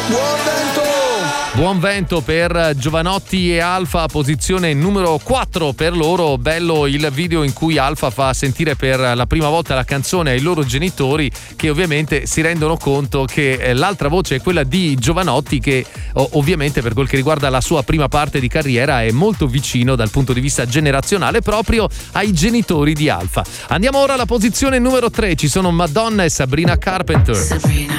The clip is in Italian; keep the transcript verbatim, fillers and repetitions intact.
Buon vento! Buon vento per Jovanotti e Alfa, posizione numero quattro per loro. Bello il video in cui Alfa fa sentire per la prima volta la canzone ai loro genitori, che ovviamente si rendono conto che l'altra voce è quella di Jovanotti, che ovviamente per quel che riguarda la sua prima parte di carriera è molto vicino dal punto di vista generazionale proprio ai genitori di Alfa. Andiamo ora alla posizione numero tre, ci sono Madonna e Sabrina Carpenter. Sabrina.